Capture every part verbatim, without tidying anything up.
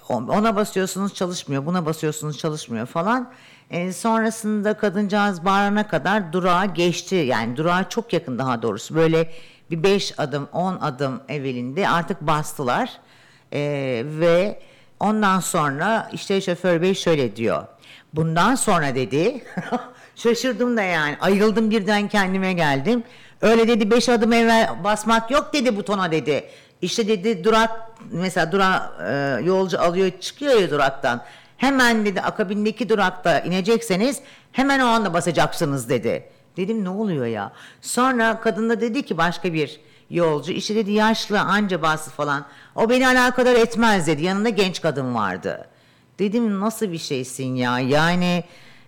ona basıyorsunuz çalışmıyor, buna basıyorsunuz çalışmıyor falan. E, sonrasında kadıncağız bağırana kadar durağa geçti. Yani durağa çok yakın, daha doğrusu. Böyle bir beş adım, on adım evvelinde artık bastılar. E, ve ondan sonra işte şoför bey şöyle diyor. Bundan sonra dedi, şaşırdım da yani, ayıldım birden, kendime geldim. Öyle dedi, beş adım evvel basmak yok dedi butona dedi. İşte dedi durak, mesela dura e, yolcu alıyor çıkıyor ya duraktan. Hemen dedi akabindeki durakta inecekseniz hemen o anda basacaksınız dedi. Dedim ne oluyor ya? Sonra kadın da dedi ki, başka bir yolcu, işte dedi yaşlı anca bastı falan. O beni alakadar etmez dedi. Yanında genç kadın vardı. Dedim nasıl bir şeysin ya? Yani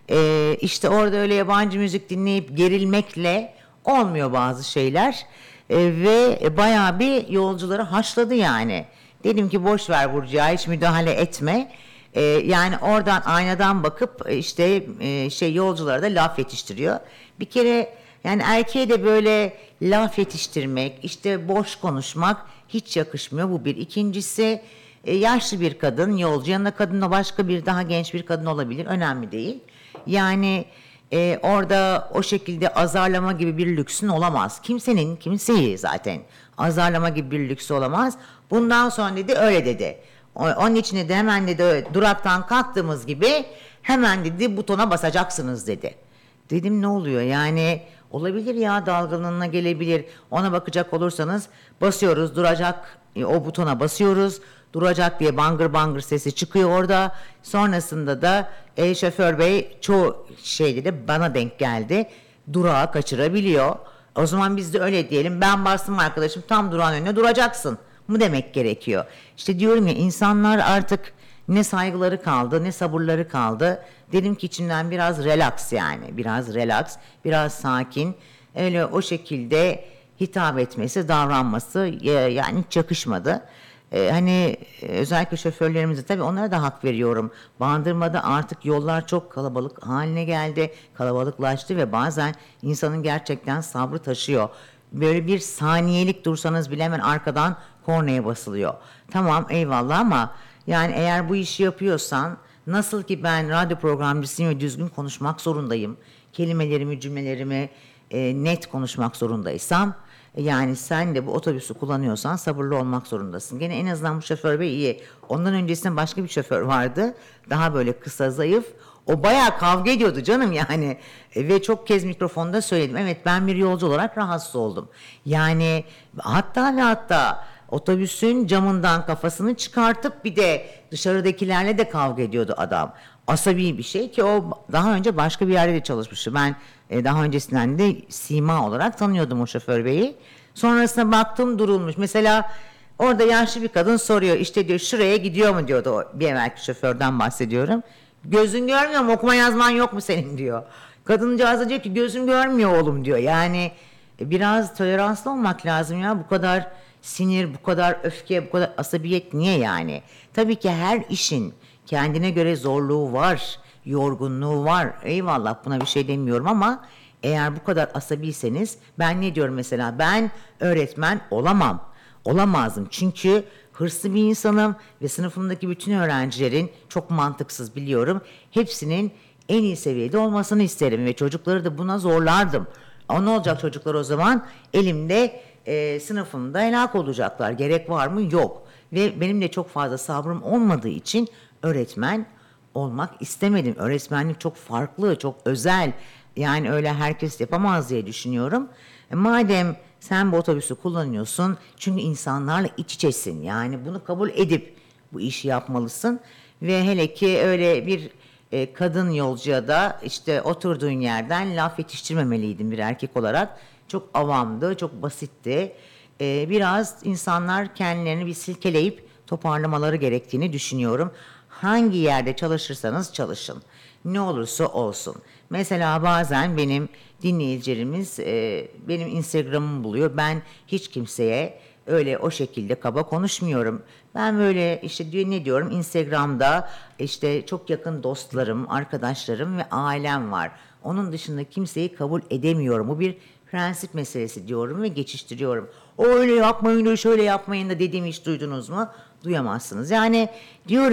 e, işte orada öyle yabancı müzik dinleyip gerilmekle olmuyor bazı şeyler. E, ve bayağı bir yolcuları haşladı yani. Dedim ki boş ver Burcu'ya, hiç müdahale etme. E, yani oradan aynadan bakıp e, işte e, şey yolculara da laf yetiştiriyor. Bir kere yani erkeğe de böyle laf yetiştirmek, işte boş konuşmak hiç yakışmıyor. Bu bir. İkincisi, e, yaşlı bir kadın yolcu, yanında kadınla başka bir daha genç bir kadın olabilir, önemli değil. Yani e, orada o şekilde azarlama gibi bir lüksün olamaz. Kimsenin kimseyi zaten azarlama gibi bir lüksü olamaz. Bundan sonra dedi öyle dedi. O- Onun için de hemen dedi duraktan kalktığımız gibi hemen dedi butona basacaksınız dedi. Dedim ne oluyor yani, olabilir ya, dalgınlığına gelebilir. Ona bakacak olursanız basıyoruz duracak, e, o butona basıyoruz. Duracak diye bangır bangır sesi çıkıyor orada. Sonrasında da e, şoför bey çoğu şeyde de bana denk geldi. Durağı kaçırabiliyor. O zaman biz de öyle diyelim. Ben bastım arkadaşım, tam durağın önüne duracaksın mı demek gerekiyor. İşte diyorum ya, insanlar artık ne saygıları kaldı ne sabırları kaldı. Dedim ki içimden biraz relax, yani biraz relax, biraz sakin, öyle o şekilde hitap etmesi, davranması e, yani hiç yakışmadı. Ee, hani e, özellikle şoförlerimize tabii, onlara da hak veriyorum. Bandırmada artık yollar çok kalabalık haline geldi, kalabalıklaştı ve bazen insanın gerçekten sabrı taşıyor. Böyle bir saniyelik dursanız bile hemen arkadan kornaya basılıyor. Tamam eyvallah, ama yani eğer bu işi yapıyorsan, nasıl ki ben radyo programcısıyım ve düzgün konuşmak zorundayım, kelimelerimi, cümlelerimi e, net konuşmak zorundaysam, yani sen de bu otobüsü kullanıyorsan sabırlı olmak zorundasın. Gene en azından bu şoför bey iyi. Ondan öncesinde başka bir şoför vardı. Daha böyle kısa, zayıf. O bayağı kavga ediyordu canım yani. E, ve çok kez mikrofonda söyledim. Evet, ben bir yolcu olarak rahatsız oldum. Yani hatta ve hatta otobüsün camından kafasını çıkartıp bir de dışarıdakilerle de kavga ediyordu adam. Asabi bir şey ki, o daha önce başka bir yerde de çalışmıştı. Ben e, daha öncesinden de sima olarak tanıyordum o şoför beyi. Sonrasında baktım durulmuş. Mesela orada yaşlı bir kadın soruyor, işte diyor şuraya gidiyor mu diyordu, o bir evvelki şoförden bahsediyorum. Gözün görmüyor mu, okuma yazman yok mu senin diyor. Kadıncağız da diyor ki gözüm görmüyor oğlum diyor. Yani e, biraz toleranslı olmak lazım ya, bu kadar sinir, bu kadar öfke, bu kadar asabiyet niye yani? Tabii ki her işin kendine göre zorluğu var, yorgunluğu var. Eyvallah, buna bir şey demiyorum, ama eğer bu kadar asabiyseniz, ben ne diyorum mesela, ben öğretmen olamam. Olamazdım çünkü hırslı bir insanım ve sınıfımdaki bütün öğrencilerin, çok mantıksız biliyorum, hepsinin en iyi seviyede olmasını isterim ve çocukları da buna zorlardım. Ama ne olacak çocuklar o zaman? Elimde e, sınıfımda helak olacaklar. Gerek var mı? Yok. Ve benim de çok fazla sabrım olmadığı için öğretmen olmak istemedim. Öğretmenlik çok farklı, çok özel. Yani öyle herkes yapamaz diye düşünüyorum. E, madem sen bu otobüsü kullanıyorsun, çünkü insanlarla iç içesin. Yani bunu kabul edip bu işi yapmalısın. Ve hele ki öyle bir e, kadın yolcuya da işte oturduğun yerden laf yetiştirmemeliydin bir erkek olarak. Çok avamdı, çok basitti. E, biraz insanlar kendilerini bir silkeleyip toparlamaları gerektiğini düşünüyorum. Hangi yerde çalışırsanız çalışın, ne olursa olsun. Mesela bazen benim dinleyicilerimiz e, benim Instagram'ımı buluyor. Ben hiç kimseye öyle o şekilde kaba konuşmuyorum. Ben böyle işte diyor, ne diyorum, Instagram'da işte çok yakın dostlarım, arkadaşlarım ve ailem var. Onun dışında kimseyi kabul edemiyorum. Bu bir prensip meselesi diyorum ve geçiştiriyorum. O öyle yapmayın, öyle şöyle yapmayın da dediğimi hiç duydunuz mu? Duyamazsınız. Yani diyorum